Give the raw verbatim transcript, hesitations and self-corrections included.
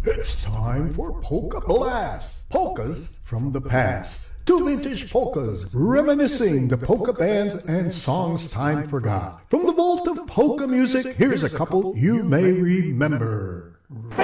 It's time for Polka Blast. Polkas from the past. Two vintage polkas, reminiscing the polka bands and songs time forgot. From the vault of polka music, here's a couple you may remember.